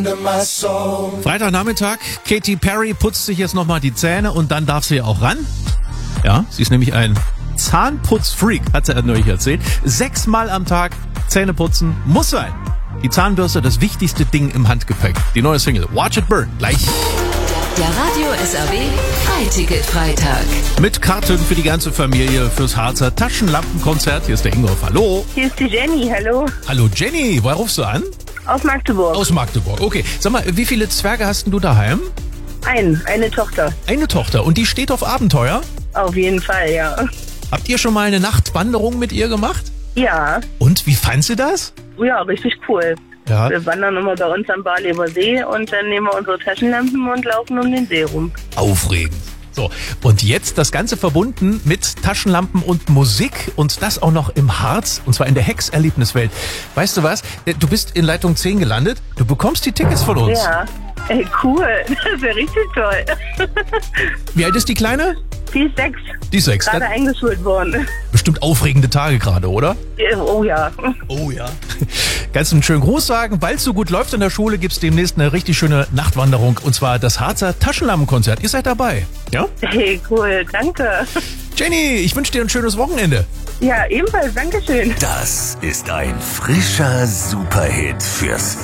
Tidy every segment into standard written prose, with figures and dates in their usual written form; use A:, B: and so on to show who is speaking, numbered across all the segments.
A: Freitagnachmittag, Katy Perry putzt sich jetzt nochmal die Zähne und dann darf sie auch ran. Ja, sie ist nämlich ein Zahnputzfreak, hat sie neulich erzählt. 6-mal am Tag Zähne putzen muss sein. Die Zahnbürste, das wichtigste Ding im Handgepäck. Die neue Single Watch It Burn, gleich.
B: Der Radio SAW Freiticket-Freitag.
A: Mit Karten für die ganze Familie fürs Harzer Taschenlampenkonzert. Hier ist der Ingolf, hallo.
C: Hier ist die Jenny, hallo.
A: Hallo Jenny, woher rufst du an?
C: Aus Magdeburg.
A: Aus Magdeburg, okay. Sag mal, wie viele Zwerge hast denn du daheim?
C: Eine Tochter.
A: Eine Tochter und die steht auf Abenteuer?
C: Auf jeden Fall, ja.
A: Habt ihr schon mal eine Nachtwanderung mit ihr gemacht?
C: Ja,
A: Und, wie fand sie das?
C: ja, richtig cool.
A: Ja.
C: Wir wandern immer bei uns am Barleber See und dann nehmen wir unsere Taschenlampen und laufen um den See rum.
A: Aufregend. So, und jetzt das Ganze verbunden mit Taschenlampen und Musik und das auch noch im Harz, und zwar in der Hex-Erlebniswelt. Weißt du was? Du bist in Leitung 10 gelandet, du bekommst die Tickets von uns.
C: Ja, ey, cool. Das ist ja richtig toll.
A: Wie alt ist die Kleine?
C: Die ist 6.
A: Die ist 6.
C: Gerade eingeschult worden.
A: Bestimmt aufregende Tage gerade, oder?
C: Oh ja.
A: Oh ja. Kannst du einen schönen Gruß sagen? Weil es so gut läuft in der Schule, gibt's demnächst eine richtig schöne Nachtwanderung. Und zwar das Harzer Taschenlampenkonzert. Ihr seid dabei, ja?
C: Hey, cool, danke.
A: Jenny, ich wünsche dir ein schönes Wochenende.
C: Ja, ebenfalls, dankeschön.
D: Das ist ein frischer Superhit fürs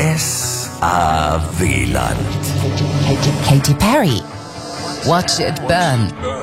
D: SAW-Land.
B: Katy Perry. Watch It Burn.